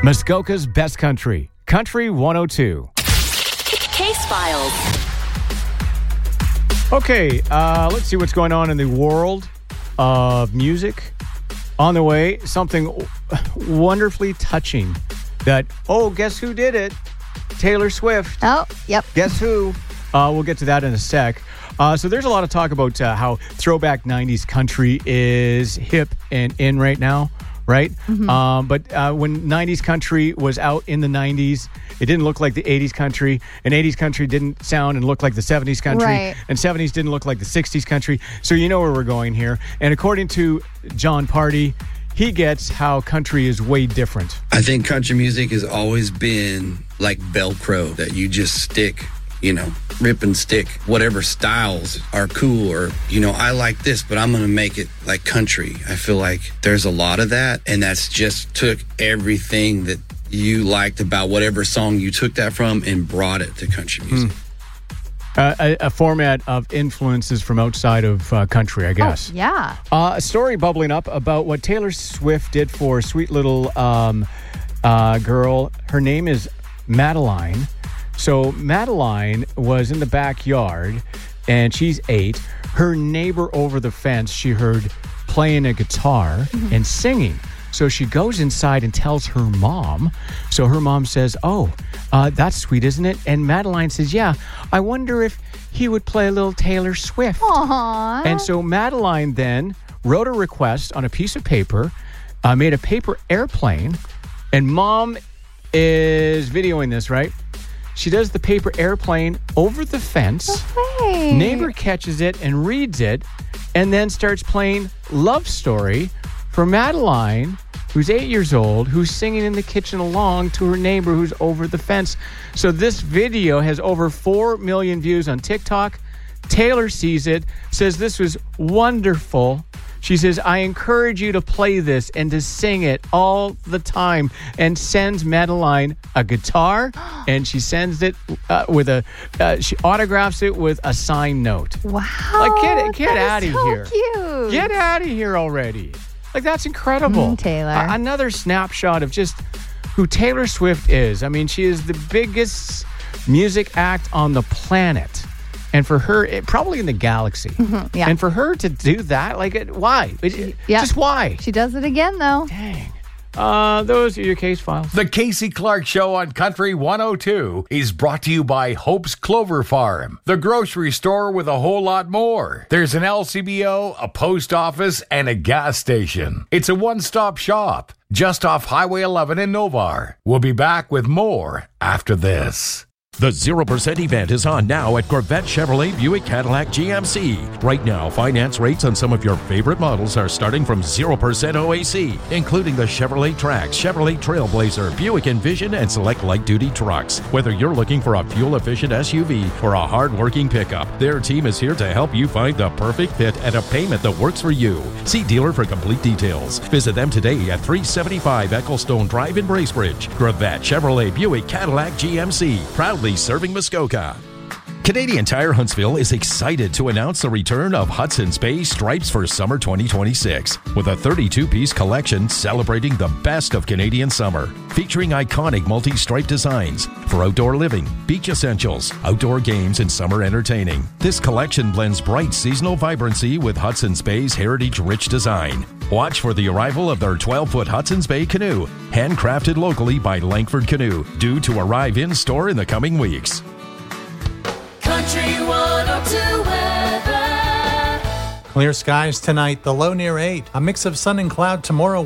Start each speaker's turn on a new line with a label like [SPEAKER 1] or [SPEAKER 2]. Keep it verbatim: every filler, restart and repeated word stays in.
[SPEAKER 1] Muskoka's Best Country, Country one oh two.
[SPEAKER 2] Case Files.
[SPEAKER 1] Okay, uh, let's see what's going on in the world of music. On the way, something wonderfully touching that, oh, guess who did it? Taylor Swift.
[SPEAKER 3] Oh, yep.
[SPEAKER 1] Guess who? Uh, we'll get to that in a sec. Uh, so there's a lot of talk about uh, how throwback nineties country is hip and in right now, right? Mm-hmm. Um, but uh, when nineties country was out in the nineties, it didn't look like the eighties country, and eighties country didn't sound and look like the seventies country,
[SPEAKER 3] right.
[SPEAKER 1] and seventies didn't look like the sixties country. So you know where we're going here. And according to John Party, he gets how country is way different.
[SPEAKER 4] I think country music has always been like Velcro that you just stick, you know, rip and stick. Whatever styles are cool, or, you know, I like this, but I'm going to make it like country. I feel like there's a lot of that, and that's just took everything that you liked about whatever song you took that from and brought it to country music.
[SPEAKER 1] Hmm. Uh, a, a format of influences from outside of uh, country, I guess.
[SPEAKER 3] Oh, yeah.
[SPEAKER 1] Uh, a story bubbling up about what Taylor Swift did for a sweet little um, uh, girl. Her name is Madeline. So Madeline was in the backyard, and she's eight. Her neighbor over the fence, she heard playing a guitar mm-hmm. and singing. So she goes inside and tells her mom. So her mom says, oh, uh, that's sweet, isn't it? And Madeline says, yeah, I wonder if he would play a little Taylor Swift.
[SPEAKER 3] Aww.
[SPEAKER 1] And so Madeline then wrote a request on a piece of paper, uh, made a paper airplane, and mom is videoing this, right? She does the paper airplane over the fence.
[SPEAKER 3] Okay.
[SPEAKER 1] Neighbor catches it and reads it, and then starts playing Love Story for Madeline, who's eight years old, who's singing in the kitchen along to her neighbor who's over the fence. So this video has over four million views on TikTok. Taylor sees it, says this was wonderful. She says, I encourage you to play this and to sing it all the time, and sends Madeline a guitar, and she sends it uh, with a, uh, she autographs it with a signed note.
[SPEAKER 3] Wow.
[SPEAKER 1] Like, get, get
[SPEAKER 3] that
[SPEAKER 1] out
[SPEAKER 3] is
[SPEAKER 1] of
[SPEAKER 3] so
[SPEAKER 1] here.
[SPEAKER 3] Cute.
[SPEAKER 1] Get out of here already. Like, that's incredible.
[SPEAKER 3] Mm, Taylor.
[SPEAKER 1] Uh, another snapshot of just who Taylor Swift is. I mean, she is the biggest music act on the planet. And for her, it, probably in the galaxy.
[SPEAKER 3] Mm-hmm, yeah.
[SPEAKER 1] And for her to do that, like, it, why? It,
[SPEAKER 3] yeah.
[SPEAKER 1] Just why?
[SPEAKER 3] She does it again, though.
[SPEAKER 1] Dang. Uh, those are your case files.
[SPEAKER 5] The Casey Clark Show on Country one oh two is brought to you by Hope's Clover Farm, the grocery store with a whole lot more. There's an L C B O, a post office, and a gas station. It's a one-stop shop just off Highway eleven in Novar. We'll be back with more after this.
[SPEAKER 6] The zero percent event is on now at Corvette Chevrolet Buick Cadillac G M C. Right now, finance rates on some of your favorite models are starting from zero percent O A C, including the Chevrolet Trax, Chevrolet Trailblazer, Buick Envision, and select light-duty trucks. Whether you're looking for a fuel-efficient S U V or a hard-working pickup, their team is here to help you find the perfect fit at a payment that works for you. See dealer for complete details. Visit them today at three seventy-five Ecclestone Drive in Bracebridge. Corvette Chevrolet Buick Cadillac G M C, proudly serving Muskoka. Canadian Tire Huntsville is excited to announce the return of Hudson's Bay Stripes for summer twenty twenty-six with a thirty-two piece collection celebrating the best of Canadian summer, featuring iconic multi-stripe designs for outdoor living, beach essentials, outdoor games, and summer entertaining. This collection blends bright seasonal vibrancy with Hudson's Bay's heritage-rich design. Watch for the arrival of their twelve-foot Hudson's Bay canoe, handcrafted locally by Langford Canoe, due to arrive in store in the coming weeks.
[SPEAKER 2] Country one oh two weather.
[SPEAKER 7] Clear skies tonight, the low near eight. A mix of sun and cloud tomorrow.